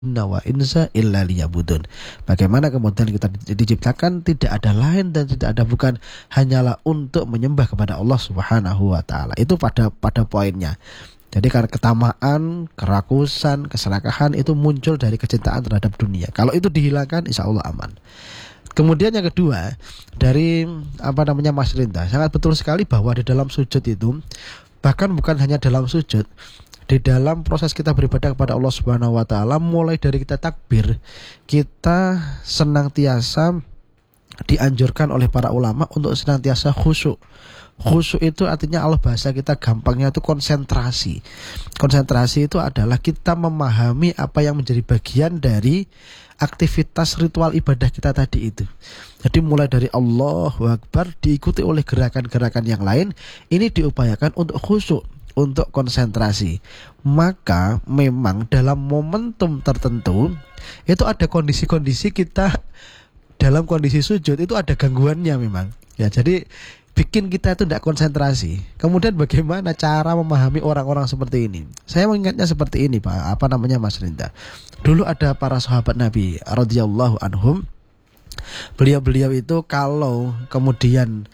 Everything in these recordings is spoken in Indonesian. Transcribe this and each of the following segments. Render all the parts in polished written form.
jinna wa insa illa liya'budun. Bagaimana kemudian kita diciptakan tidak ada lain dan tidak ada bukan hanyalah untuk menyembah kepada Allah Subhanahu wa taala. Itu pada poinnya. Jadi karena ketamaan, kerakusan, keserakahan itu muncul dari kecintaan terhadap dunia. Kalau itu dihilangkan, insya Allah aman. Kemudian yang kedua, dari Mas Rinta, sangat betul sekali bahwa di dalam sujud itu, bahkan bukan hanya dalam sujud, di dalam proses kita beribadah kepada Allah Subhanahu wa taala, mulai dari kita takbir, kita senantiasa dianjurkan oleh para ulama untuk senantiasa khusyuk. Khusyuk itu artinya, Allah bahasa kita gampangnya itu konsentrasi. Konsentrasi itu adalah kita memahami apa yang menjadi bagian dari aktivitas ritual ibadah kita tadi itu. Jadi mulai dari Allahu Akbar diikuti oleh gerakan-gerakan yang lain, ini diupayakan untuk khusyuk, untuk konsentrasi. Maka memang dalam momentum tertentu itu ada kondisi-kondisi kita dalam kondisi sujud itu ada gangguannya memang. Ya, jadi bikin kita itu tidak konsentrasi. Kemudian bagaimana cara memahami orang-orang seperti ini? Saya mengingatnya seperti ini, Pak. Mas Rinda. Dulu ada para sahabat Nabi radhiyallahu anhum. Beliau itu kalau kemudian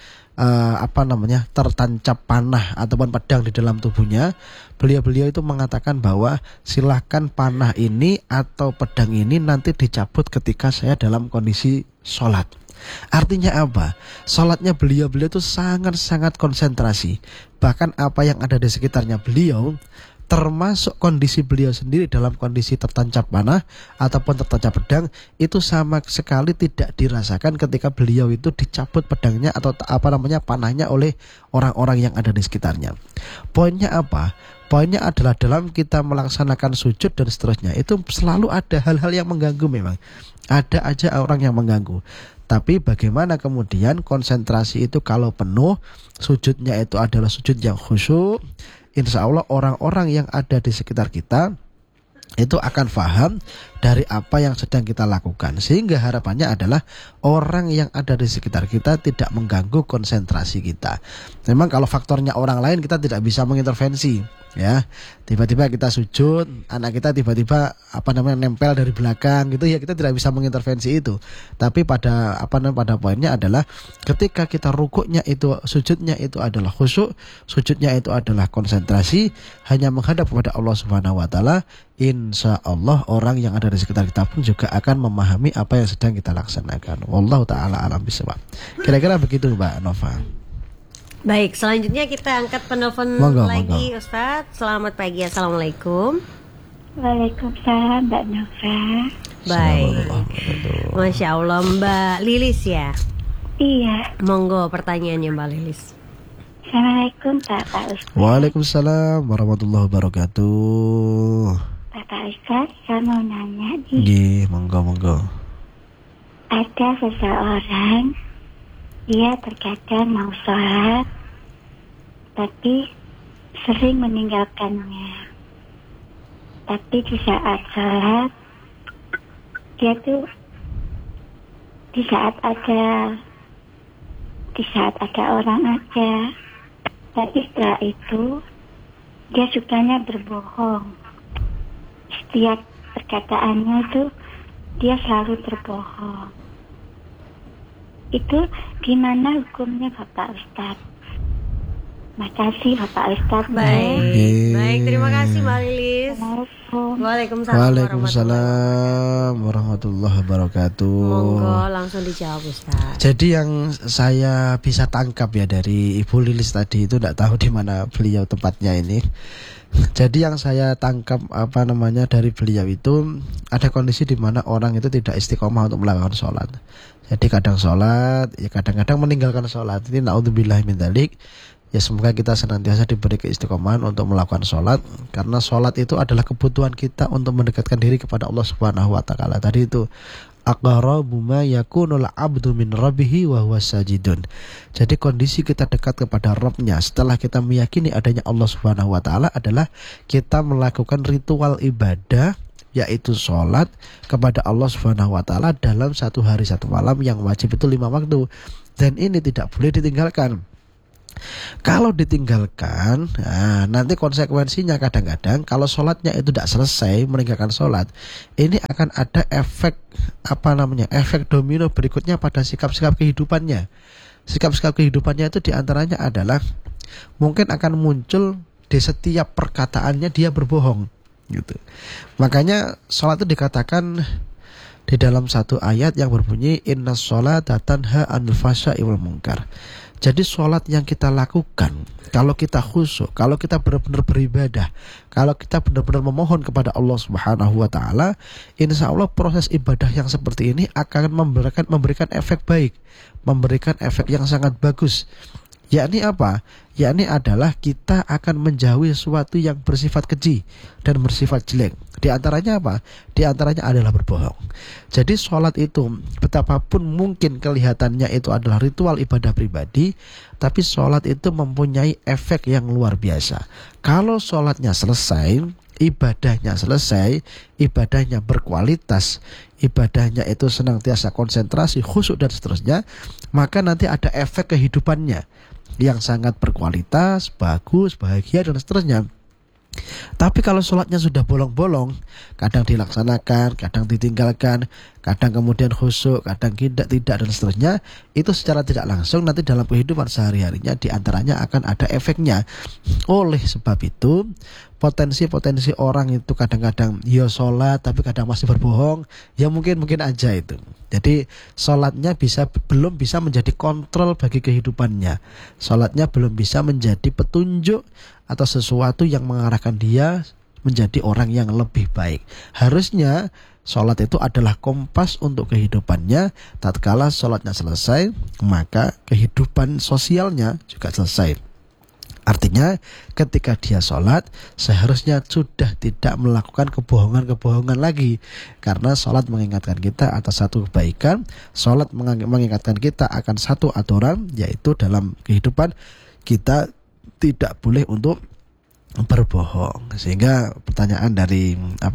tertancap panah ataupun pedang di dalam tubuhnya, beliau itu mengatakan bahwa silahkan panah ini atau pedang ini nanti dicabut ketika saya dalam kondisi sholat. Artinya apa? Sholatnya beliau itu sangat-sangat konsentrasi. Bahkan apa yang ada di sekitarnya beliau, termasuk kondisi beliau sendiri dalam kondisi tertancap panah ataupun tertancap pedang, itu sama sekali tidak dirasakan ketika beliau itu dicabut pedangnya atau panahnya oleh orang-orang yang ada di sekitarnya. Poinnya apa? Poinnya adalah dalam kita melaksanakan sujud dan seterusnya, itu selalu ada hal-hal yang mengganggu memang. Ada aja orang yang mengganggu. Tapi bagaimana kemudian konsentrasi itu kalau penuh, sujudnya itu adalah sujud yang khusyuk, insya Allah orang-orang yang ada di sekitar kita itu akan paham dari apa yang sedang kita lakukan. Sehingga harapannya adalah orang yang ada di sekitar kita tidak mengganggu konsentrasi kita. Memang kalau faktornya orang lain kita tidak bisa mengintervensi, ya. Tiba-tiba kita sujud, anak kita tiba-tiba nempel dari belakang gitu, ya kita tidak bisa mengintervensi itu. Tapi pada poinnya adalah ketika kita rukuknya itu, sujudnya itu adalah khusyuk, sujudnya itu adalah konsentrasi, hanya menghadap kepada Allah Subhanahu wa taala, insya Allah orang yang ada di sekitar kita pun juga akan memahami apa yang sedang kita laksanakan. Wallahu taala alam bisawab. Kira-kira begitu, Mbak Nova. Baik, selanjutnya kita angkat penelpon lagi, Ustadz. Selamat pagi, assalamualaikum. Waalaikumsalam, Mbak Nova. Baik, Masya Allah, Mbak Lilis ya? Iya. Monggo pertanyaannya, Mbak Lilis. Assalamualaikum, Pak Ustadz. Waalaikumsalam warahmatullahi wabarakatuh. Pak Ustadz, saya mau nanya monggo. Ada seseorang, dia terkadang mau sholat, tapi sering meninggalkannya. Tapi di saat sholat, dia tuh di saat ada orang aja. Tapi setelah itu dia sukanya berbohong. Setiap perkataannya itu dia selalu berbohong. Itu gimana hukumnya, Bapak Ustadz? Makasih, Bapak Ustadz. Baik, terima kasih, Mbak Lilis. Waalaikumsalam warahmatullahi wabarakatuh. Monggo langsung dijawab, Ustaz. Jadi yang saya bisa tangkap ya dari Ibu Lilis tadi itu, tidak tahu di mana beliau tempatnya ini. Jadi yang saya tangkap dari beliau itu, ada kondisi di mana orang itu tidak istiqomah untuk melakukan sholat. Jadi kadang sholat, ya kadang-kadang meninggalkan sholat. Ini naudzubillah min dzalik. Ya semoga kita senantiasa diberi keistiqomahan untuk melakukan sholat, karena sholat itu adalah kebutuhan kita untuk mendekatkan diri kepada Allah Subhanahu wa taala. Tadi itu aqrabu ma yakunul abdu min rabbihi wa huwa sajidun. Jadi kondisi kita dekat kepada Rabb-Nya setelah kita meyakini adanya Allah Subhanahu wa taala adalah kita melakukan ritual ibadah, yaitu sholat kepada Allah Subhanahu wa taala dalam satu hari satu malam yang wajib itu 5 waktu. Dan ini tidak boleh ditinggalkan. Kalau ditinggalkan, nanti konsekuensinya kadang-kadang kalau sholatnya itu tidak selesai, meninggalkan sholat, ini akan ada efek efek domino berikutnya pada sikap-sikap kehidupannya. Sikap-sikap kehidupannya itu diantaranya adalah mungkin akan muncul di setiap perkataannya dia berbohong, gitu. Makanya sholat itu dikatakan di dalam satu ayat yang berbunyi innas sholata tanha 'anil fahsya'i wal munkar. Jadi sholat yang kita lakukan, kalau kita khusyuk, kalau kita benar-benar beribadah, kalau kita benar-benar memohon kepada Allah Subhanahu wa Ta'ala, insya Allah proses ibadah yang seperti ini akan memberikan efek baik, memberikan efek yang sangat bagus. Yakni apa? Yakni adalah kita akan menjauhi sesuatu yang bersifat keji dan bersifat jelek. Di antaranya apa? Di antaranya adalah berbohong. Jadi sholat itu betapapun mungkin kelihatannya itu adalah ritual ibadah pribadi, tapi sholat itu mempunyai efek yang luar biasa. Kalau sholatnya selesai, ibadahnya selesai, ibadahnya berkualitas, ibadahnya itu senantiasa konsentrasi, khusyuk dan seterusnya, maka nanti ada efek kehidupannya yang sangat berkualitas, bagus, bahagia dan seterusnya. Tapi kalau sholatnya sudah bolong-bolong, kadang dilaksanakan, kadang ditinggalkan, kadang kemudian khusyuk, kadang tidak dan seterusnya, itu secara tidak langsung nanti dalam kehidupan sehari-harinya diantaranya akan ada efeknya. Oleh sebab itu, potensi-potensi orang itu kadang-kadang ya sholat tapi kadang masih berbohong, ya mungkin aja itu. Jadi sholatnya belum bisa menjadi kontrol bagi kehidupannya. Sholatnya belum bisa menjadi petunjuk atau sesuatu yang mengarahkan dia menjadi orang yang lebih baik. Harusnya sholat itu adalah kompas untuk kehidupannya. Tatkala sholatnya selesai, maka kehidupan sosialnya juga selesai. Artinya ketika dia sholat, seharusnya sudah tidak melakukan kebohongan-kebohongan lagi. Karena sholat mengingatkan kita atas satu kebaikan, sholat mengingatkan kita akan satu aturan, yaitu dalam kehidupan kita tidak boleh untuk berbohong. Sehingga pertanyaan dari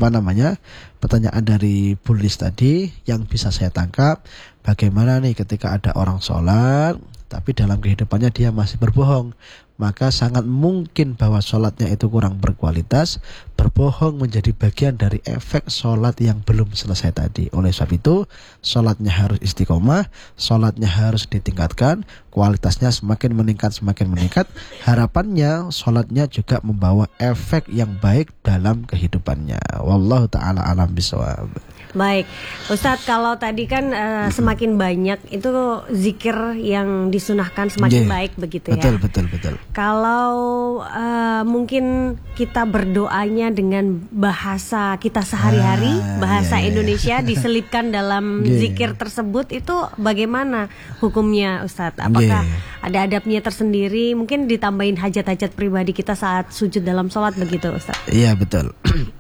Bulis tadi yang bisa saya tangkap, bagaimana nih ketika ada orang sholat tapi dalam kehidupannya dia masih berbohong, maka sangat mungkin bahwa sholatnya itu kurang berkualitas. Berbohong menjadi bagian dari efek sholat yang belum selesai tadi. Oleh sebab itu, sholatnya harus istiqomah, sholatnya harus ditingkatkan, kualitasnya semakin meningkat. Harapannya sholatnya juga membawa efek yang baik dalam kehidupannya. Wallahu ta'ala alam bisawab. Baik, Ustadz, kalau tadi kan semakin banyak itu zikir yang disunahkan semakin baik begitu ya. Betul. Kalau mungkin kita berdoanya dengan bahasa kita sehari-hari, bahasa Indonesia diselipkan dalam zikir tersebut, itu bagaimana hukumnya, Ustadz? Apakah ada adabnya tersendiri? Mungkin ditambahin hajat-hajat pribadi kita saat sujud dalam sholat begitu, Ustadz? Iya, betul.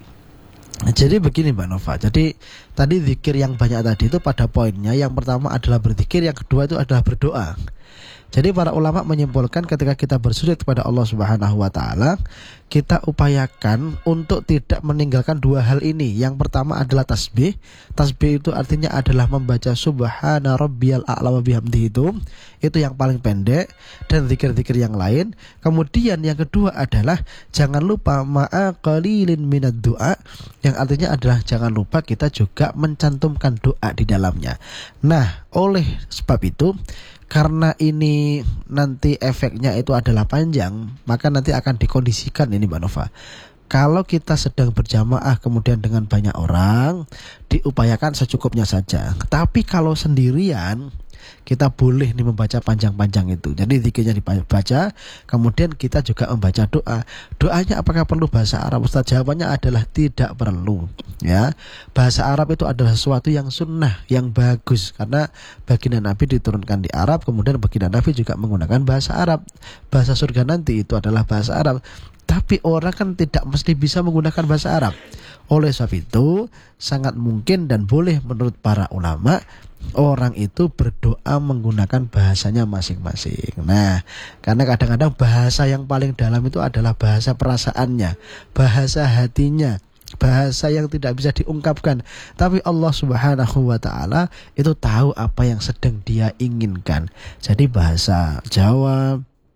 Jadi begini Mbak Nova, jadi tadi zikir yang banyak tadi itu pada poinnya, yang pertama adalah berzikir, yang kedua itu adalah berdoa. Jadi para ulama menyimpulkan ketika kita bersujud kepada Allah Subhanahu wa Ta'ala, kita upayakan untuk tidak meninggalkan dua hal ini. Yang pertama adalah tasbih. Tasbih itu artinya adalah membaca subhana rabbiyal a'la wa bihamdihi, itu yang paling pendek, dan zikir-zikir yang lain. Kemudian yang kedua adalah jangan lupa ma'a qalilin minad du'a, yang artinya adalah jangan lupa kita juga mencantumkan doa di dalamnya. Nah, oleh sebab itu, karena ini nanti efeknya itu adalah panjang, maka nanti akan dikondisikan ini Mbak Nova. Kalau kita sedang berjamaah kemudian dengan banyak orang, diupayakan secukupnya saja. Tapi kalau sendirian, kita boleh nih membaca panjang-panjang itu. Jadi zikirnya dibaca, kemudian kita juga membaca doa. Doanya apakah perlu bahasa Arab, Ustaz? Jawabannya adalah tidak perlu. Ya, bahasa Arab itu adalah sesuatu yang sunnah, yang bagus, karena baginda Nabi diturunkan di Arab, kemudian baginda Nabi juga menggunakan bahasa Arab. Bahasa surga nanti itu adalah bahasa Arab. Tapi orang kan tidak mesti bisa menggunakan bahasa Arab. Oleh sebab itu, sangat mungkin dan boleh menurut para ulama, orang itu berdoa menggunakan bahasanya masing-masing. Nah, karena kadang-kadang bahasa yang paling dalam itu adalah bahasa perasaannya, bahasa hatinya, bahasa yang tidak bisa diungkapkan. Tapi Allah Subhanahu wa Ta'ala itu tahu apa yang sedang dia inginkan. Jadi bahasa Jawa,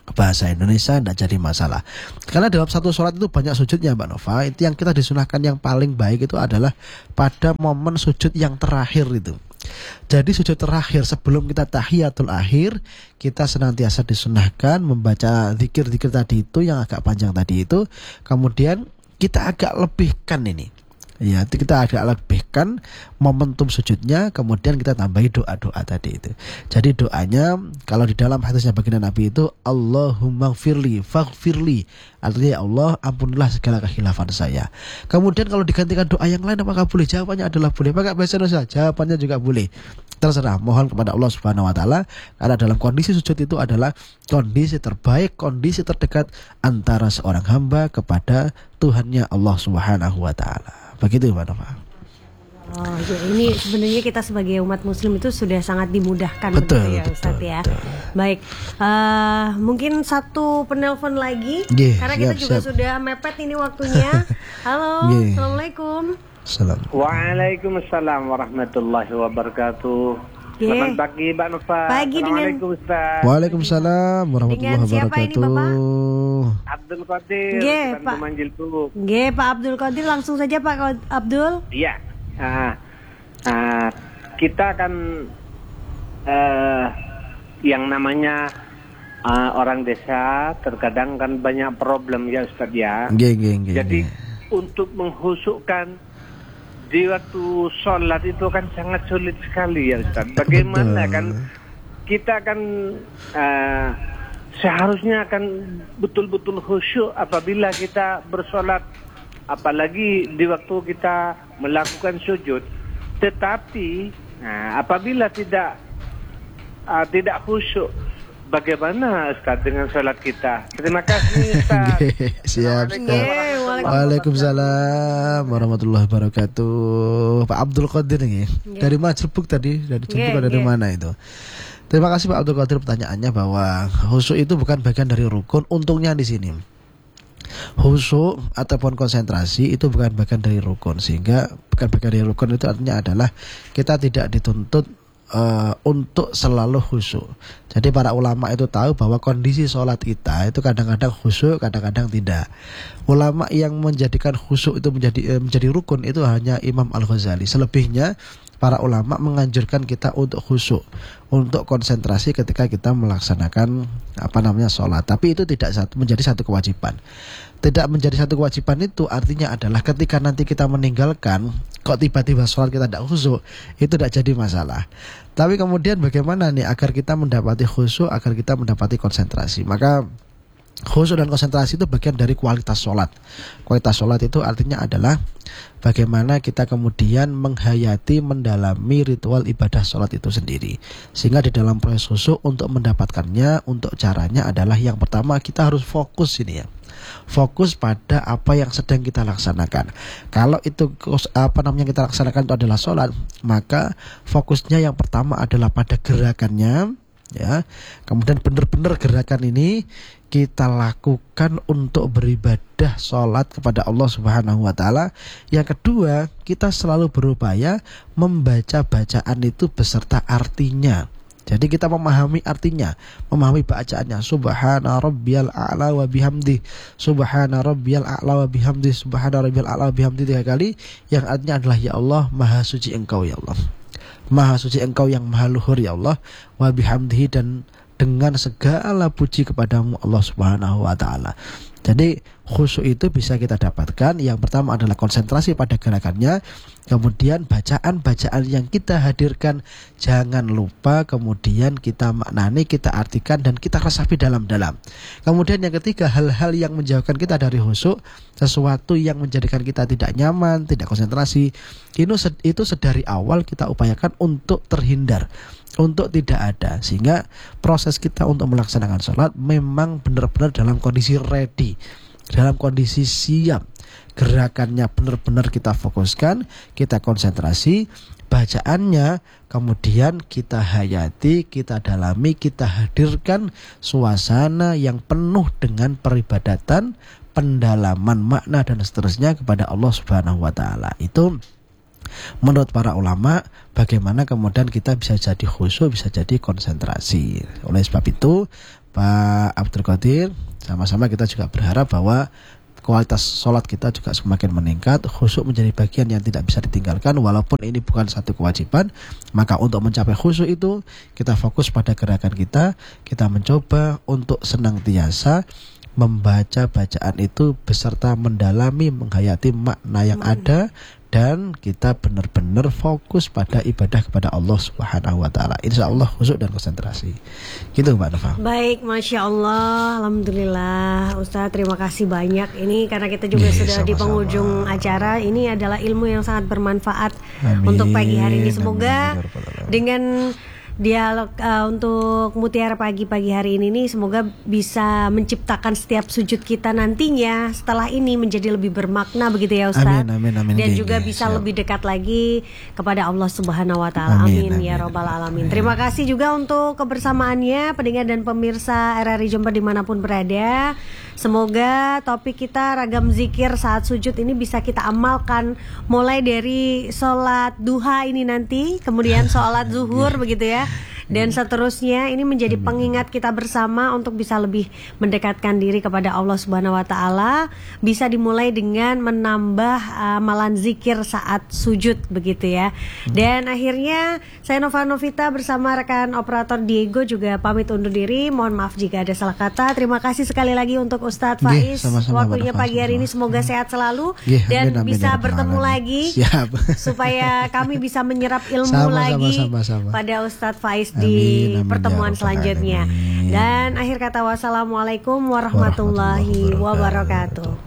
bahasa Indonesia tidak jadi masalah. Karena dalam satu sholat itu banyak sujudnya Mbak Nova. Itu yang kita disunahkan yang paling baik itu adalah pada momen sujud yang terakhir itu. Jadi sujud terakhir sebelum kita tahiyatul akhir, kita senantiasa disunahkan membaca zikir-zikir tadi itu yang agak panjang tadi itu. Kemudian kita agak lebihkan ini. Ya, kita agak lebihkan momentum sujudnya, kemudian kita tambahi doa-doa tadi itu. Jadi doanya kalau di dalam hadisnya baginda Nabi itu Allahumma gfirli faghfirli, artinya ya Allah ampunilah segala kekhilafan saya. Kemudian kalau digantikan doa yang lain apakah boleh? Jawabannya adalah boleh. Pakai bahasa Indonesia jawabannya juga boleh. Terserah, mohon kepada Allah Subhanahu wa taala, karena dalam kondisi sujud itu adalah kondisi terbaik, kondisi terdekat antara seorang hamba kepada Tuhannya Allah Subhanahu wa taala. Begitu Mbak Nova. Oh, ya ini sebenarnya kita sebagai umat muslim itu sudah sangat dimudahkan, betul, ya Ustadz ya. Betul. Baik, mungkin satu penelpon lagi, karena kita juga sudah mepet ini waktunya. Halo, Assalamualaikum. Waalaikumsalam warahmatullahi wabarakatuh. Selamat pagi Mbak Nova. Pagi dengan Ustaz. Waalaikumsalam warahmatullahi wabarakatuh. Siapa ini Bapak? Abdul Qadir. Pak. Pak Abdul Qadir, langsung saja Pak Abdul. Iya. Kita kan yang namanya orang desa terkadang kan banyak problem ya Ustaz ya. Jadi untuk menghusukkan di waktu sholat itu kan sangat sulit sekali ya Ustaz. Bagaimana kan kita kan seharusnya akan betul-betul khusyuk apabila kita bersolat, apalagi di waktu kita melakukan sujud. Tetapi apabila tidak khusyuk, bagaimana Ustaz dengan sholat kita? Terima kasih Ustaz. Siap. Waalaikumsalam warahmatullahi wabarakatuh. Pak Abdul Qadir nih. Dari Majrebuk tadi, dari Jepuk dari mana itu? Terima kasih Pak Abdul Qadir pertanyaannya, bahwa khusyuk itu bukan bagian dari rukun. Untungnya di sini khusyuk ataupun konsentrasi itu bukan bagian dari rukun, sehingga bukan bagian dari rukun itu artinya adalah kita tidak dituntut untuk selalu khusyuk. Jadi para ulama itu tahu bahwa kondisi sholat kita itu kadang-kadang khusyuk, kadang-kadang tidak. Ulama yang menjadikan khusyuk itu menjadi rukun itu hanya Imam Al-Ghazali. Selebihnya para ulama menganjurkan kita untuk khusyuk, untuk konsentrasi ketika kita melaksanakan sholat. Tapi itu tidak menjadi satu kewajiban. Tidak menjadi satu kewajiban itu artinya adalah ketika nanti kita meninggalkan, kok tiba-tiba sholat kita tidak khusyuk, itu tidak jadi masalah. Tapi kemudian bagaimana nih agar kita mendapati khusyuk, agar kita mendapati konsentrasi? Maka khusyuk dan konsentrasi itu bagian dari kualitas sholat. Kualitas sholat itu artinya adalah bagaimana kita kemudian menghayati, mendalami ritual ibadah sholat itu sendiri. Sehingga di dalam proses khusyuk untuk mendapatkannya, untuk caranya adalah yang pertama kita harus fokus ini ya. Fokus pada apa yang sedang kita laksanakan. Kalau itu kita laksanakan itu adalah sholat, maka fokusnya yang pertama adalah pada gerakannya, ya. Kemudian benar-benar gerakan ini kita lakukan untuk beribadah sholat kepada Allah Subhanahu wa taala. Yang kedua, kita selalu berupaya membaca bacaan itu beserta artinya. Jadi kita memahami artinya, memahami bacaannya. Subhana rabbiyal a'la wa bihamdi, subhana rabbiyal a'la wa bihamdi, subhana rabbiyal a'la wa bihamdi 3 kali, yang artinya adalah ya Allah, maha suci Engkau ya Allah. Maha suci Engkau yang maha luhur ya Allah, wa bihamdihi, dan dengan segala puji kepadamu Allah Subhanahu wa taala. Jadi khusyuk itu bisa kita dapatkan, yang pertama adalah konsentrasi pada gerakannya, kemudian bacaan-bacaan yang kita hadirkan jangan lupa kemudian kita maknani, kita artikan, dan kita resapi dalam-dalam. Kemudian yang ketiga, hal-hal yang menjauhkan kita dari khusyuk, sesuatu yang menjadikan kita tidak nyaman, tidak konsentrasi, itu sedari awal kita upayakan untuk terhindar, untuk tidak ada, sehingga proses kita untuk melaksanakan sholat memang benar-benar dalam kondisi ready, dalam kondisi siap. Gerakannya benar-benar kita fokuskan, kita konsentrasi, bacaannya kemudian kita hayati, kita dalami, kita hadirkan suasana yang penuh dengan peribadatan, pendalaman makna dan seterusnya kepada Allah Subhanahu wa taala. Itu menurut para ulama bagaimana kemudian kita bisa jadi khusyuk, bisa jadi konsentrasi. Oleh sebab itu Pak Abdul Qadir, sama-sama kita juga berharap bahwa kualitas sholat kita juga semakin meningkat, khusyuk menjadi bagian yang tidak bisa ditinggalkan. Walaupun ini bukan satu kewajiban, maka untuk mencapai khusyuk itu kita fokus pada gerakan kita mencoba untuk senantiasa membaca bacaan itu beserta mendalami, menghayati makna yang ada, dan kita benar-benar fokus pada ibadah kepada Allah Subhanahu wa taala. Insyaallah khusyuk dan konsentrasi. Gitu Mbak Nova. Baik, Masya Allah, alhamdulillah Ustadz, terima kasih banyak. Ini karena kita juga sudah di penghujung acara. Ini adalah ilmu yang sangat bermanfaat untuk pagi hari ini. Semoga dengan dialog untuk Mutiara Pagi hari ini nih, semoga bisa menciptakan setiap sujud kita nantinya setelah ini menjadi lebih bermakna begitu ya Ustaz. Amin. Dan juga bisa lebih dekat lagi kepada Allah Subhanahu wa taala. Amin ya rabbal alamin. Terima kasih juga untuk kebersamaannya pendengar dan pemirsa RRI Jember dimanapun berada. Semoga topik kita ragam zikir saat sujud ini bisa kita amalkan mulai dari sholat duha ini nanti, kemudian sholat zuhur begitu ya, dan seterusnya. Ini menjadi pengingat kita bersama untuk bisa lebih mendekatkan diri kepada Allah Subhanahu wa taala. Bisa dimulai dengan menambah amalan zikir saat sujud begitu ya. Dan akhirnya saya Nova Novita bersama rekan operator Diego juga pamit undur diri. Mohon maaf jika ada salah kata. Terima kasih sekali lagi untuk Ustadz Faiz, waktunya pagi hari ini. Semoga sehat selalu dan bisa bertemu lagi. Siap. Supaya kami bisa menyerap ilmu lagi pada Ustadz Faiz di pertemuan selanjutnya. Dan akhir kata, wassalamualaikum warahmatullahi wabarakatuh.